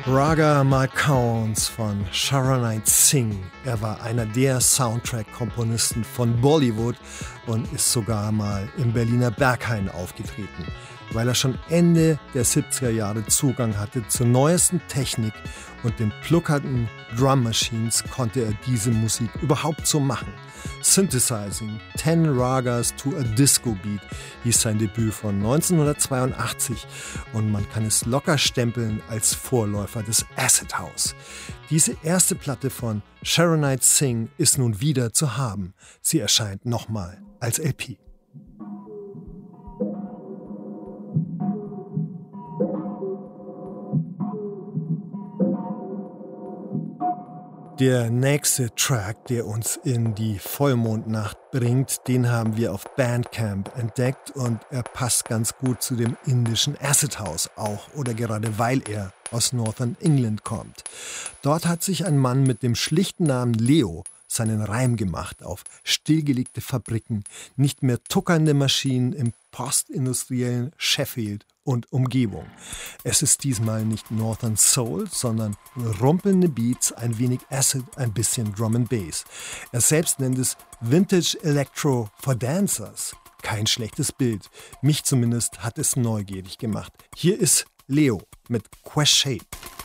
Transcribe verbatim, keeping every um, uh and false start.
Raga Malkauns von Sharanite Singh. Er war einer der Soundtrack-Komponisten von Bollywood und ist sogar mal im Berliner Berghain aufgetreten. Weil er schon Ende der siebziger Jahre Zugang hatte zur neuesten Technik und den pluckernden Drum Machines, konnte er diese Musik überhaupt so machen. Synthesizing Ten Ragas to a Disco Beat hieß sein Debüt von neunzehnhundertzweiundachtzig und man kann es locker stempeln als Vorläufer des Acid House. Diese erste Platte von Sharanite Singh ist nun wieder zu haben. Sie erscheint nochmal als L P. Der nächste Track, der uns in die Vollmondnacht bringt, den haben wir auf Bandcamp entdeckt und er passt ganz gut zu dem indischen Acid House auch oder gerade weil er aus Northern England kommt. Dort hat sich ein Mann mit dem schlichten Namen Leo seinen Reim gemacht auf stillgelegte Fabriken, nicht mehr tuckernde Maschinen im postindustriellen Sheffield und Umgebung. Es ist diesmal nicht Northern Soul, sondern rumpelnde Beats, ein wenig Acid, ein bisschen Drum and Bass. Er selbst nennt es Vintage Electro for Dancers. Kein schlechtes Bild. Mich zumindest hat es neugierig gemacht. Hier ist Leo mit Quest Shape.